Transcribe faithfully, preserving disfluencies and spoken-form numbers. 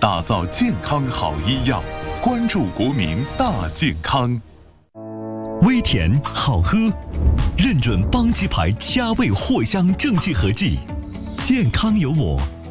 打造健康好医药，关注国民大健康。 微甜好喝，认准邦吉牌佳味藿香正气合剂，健康有我。